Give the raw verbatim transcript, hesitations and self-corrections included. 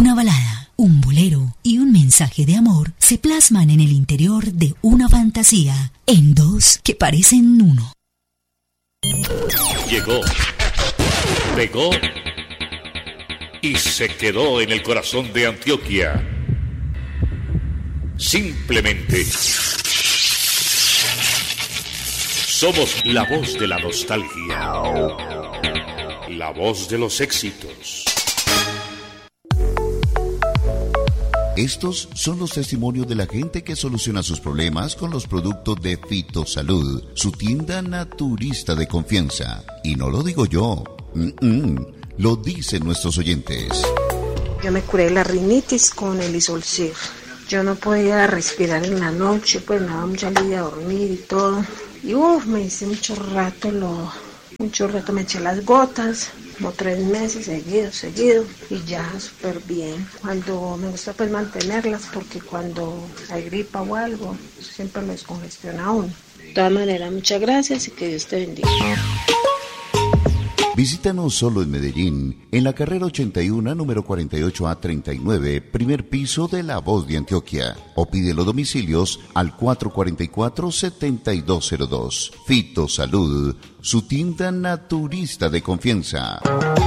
Una balada, un bolero y un mensaje de amor se plasman en el interior de una fantasía, en dos que parecen uno. Llegó, pegó y se quedó en el corazón de Antioquia. Simplemente somos la voz de la nostalgia, la voz de los éxitos. Estos son los testimonios de la gente que soluciona sus problemas con los productos de Fitosalud, su tienda naturista de confianza. Y no lo digo yo, Mm-mm. lo dicen nuestros oyentes. Yo me curé la rinitis con el Isolcir. Yo no podía respirar en la noche, pues me daba mucha lidia dormir y todo. Y uff, me hice mucho rato, lo, mucho rato me eché las gotas. Como tres meses seguidos, seguidos, y ya súper bien. Cuando me gusta pues mantenerlas, porque cuando hay gripa o algo, siempre me descongestiona a uno. De todas maneras, muchas gracias y que Dios te bendiga. Visítanos solo en Medellín, en la carrera ochenta y uno, número cuarenta y ocho A treinta y nueve, primer piso de La Voz de Antioquia. O pide los domicilios al cuatro cuatro cuatro, siete dos cero dos. Fitosalud, su tienda naturista de confianza.